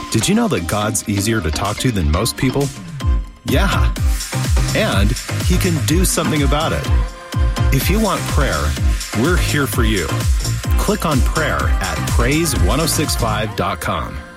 Did you know that God's easier to talk to than most people? Yeah. And He can do something about it. If you want prayer, we're here for you. Click on prayer at praise1065.com.